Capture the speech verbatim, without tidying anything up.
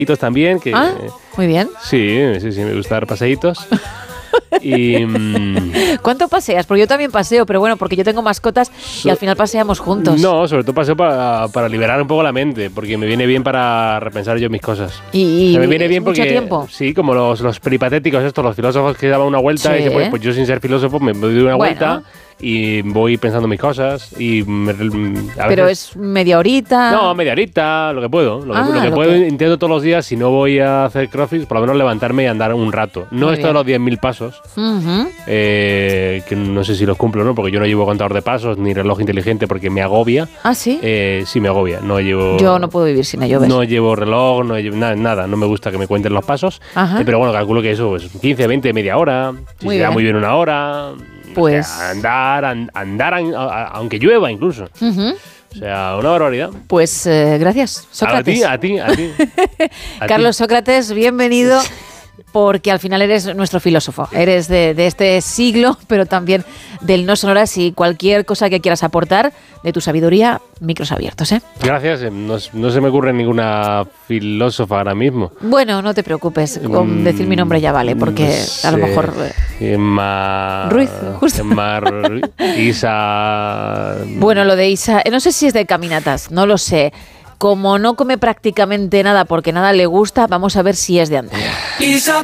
paseitos también. Que, ah, muy bien. Sí, sí, sí, me gusta dar paseitos. Y, mm, ¿cuánto paseas? Porque yo también paseo, pero bueno, porque yo tengo mascotas y al final paseamos juntos. No, sobre todo paseo para, para liberar un poco la mente, porque me viene bien para repensar yo mis cosas. Y, o sea, me viene bien mucho porque, tiempo. Sí, como los, los peripatéticos estos, los filósofos que daban una vuelta Sí. y dicen, pues, pues yo sin ser filósofo me doy una bueno. vuelta y voy pensando mis cosas y me, a pero veces, es media horita. no, media horita, lo que puedo. Lo que, Ah, lo que lo puedo que... intento todos los días, si no voy a hacer crossfit, por lo menos levantarme y andar un rato. No Muy esto de bien. los diez mil pasos, Uh-huh. eh, que no sé si los cumplo o no, porque yo no llevo contador de pasos ni reloj inteligente porque me agobia. Ah, ¿sí? Eh, sí, me agobia. No llevo, yo no puedo vivir sin ello, ¿ves? No llevo reloj, no llevo nada, nada. No me gusta que me cuenten los pasos. Ajá. Eh, pero bueno, calculo que eso, pues quince, veinte, media hora. Si Muy se da bien. muy bien una hora. Pues... O sea, andar, an- andar, an- a- a- aunque llueva incluso. Uh-huh. O sea, una barbaridad. Pues eh, gracias, Sócrates. A ti, a ti, a ti. A Carlos ti. Sócrates, bienvenido, porque al final eres nuestro filósofo. Eres de, de este siglo, pero también del No Sonoras, y cualquier cosa que quieras aportar de tu sabiduría, micros abiertos, ¿eh? Gracias. eh, No, no se me ocurre ninguna filósofa ahora mismo. Bueno, no te preocupes, con Mm, decir mi nombre ya vale, porque no a lo sé. mejor... eh, Emma... Ruiz, justo. Emma Ruiz, Isa... Bueno, lo de Isa, no sé si es de caminatas, no lo sé. Como no come prácticamente nada porque nada le gusta, vamos a ver si es de andar.